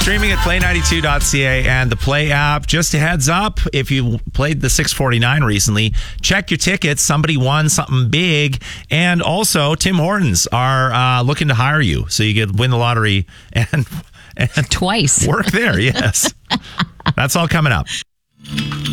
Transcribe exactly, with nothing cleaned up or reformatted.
streaming at play ninety-two dot c a and the Play app. Just a heads up, if you played the six forty-nine recently, check your tickets. Somebody won something big. And also, Tim Hortons are uh, looking to hire you. So you could win the lottery and, and twice. Work there, yes. That's all coming up.